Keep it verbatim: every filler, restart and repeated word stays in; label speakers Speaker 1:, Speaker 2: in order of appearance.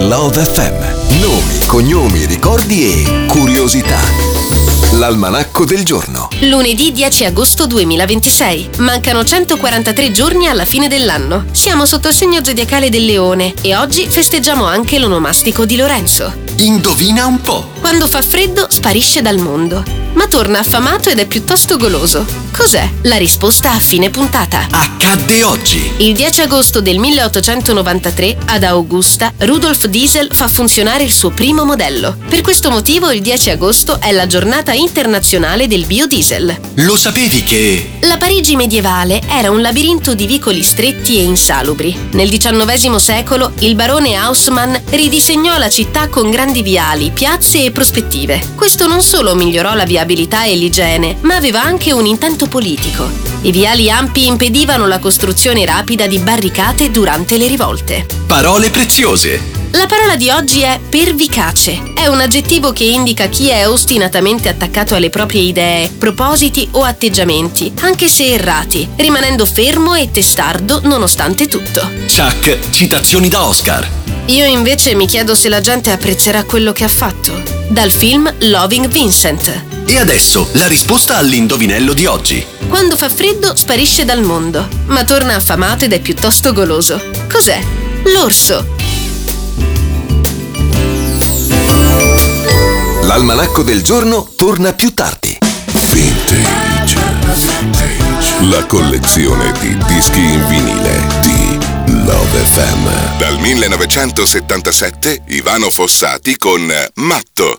Speaker 1: Love F M. Nomi, cognomi, ricordi e curiosità. L'almanacco del giorno.
Speaker 2: Lunedì dieci agosto duemilaventisei. Mancano centoquarantatré giorni alla fine dell'anno. Siamo sotto il segno zodiacale del Leone e oggi festeggiamo anche l'onomastico di Lorenzo.
Speaker 1: Indovina un po'.
Speaker 2: Quando fa freddo sparisce dal mondo, ma torna affamato ed è piuttosto goloso. Cos'è? La risposta a fine puntata.
Speaker 1: Accadde oggi.
Speaker 2: Il dieci agosto del milleottocentonovantatré ad Augusta, Rudolf Diesel fa funzionare il suo primo modello. Per questo motivo il dieci agosto è la giornata internazionale del biodiesel.
Speaker 1: Lo sapevi che...
Speaker 2: La Parigi medievale era un labirinto di vicoli stretti e insalubri. Nel diciannovesimo secolo il barone Haussmann ridisegnò la città con grandi viali, piazze e prospettive. Questo non solo migliorò la viabilità e l'igiene, ma aveva anche un intento politico. I viali ampi impedivano la costruzione rapida di barricate durante le rivolte.
Speaker 1: Parole preziose.
Speaker 2: La parola di oggi è pervicace. È un aggettivo che indica chi è ostinatamente attaccato alle proprie idee, propositi o atteggiamenti, anche se errati, rimanendo fermo e testardo nonostante tutto.
Speaker 1: Chuck, citazioni da Oscar.
Speaker 2: Io invece mi chiedo se la gente apprezzerà quello che ha fatto. Dal film Loving Vincent.
Speaker 1: E adesso la risposta all'indovinello di oggi.
Speaker 2: Quando fa freddo sparisce dal mondo, ma torna affamato ed è piuttosto goloso. Cos'è? L'orso.
Speaker 1: L'almanacco del giorno torna più tardi.
Speaker 3: Vintage. Vintage. La collezione di dischi in vinile di Love F M.
Speaker 4: Dal millenovecentosettantasette Ivano Fossati con Matto.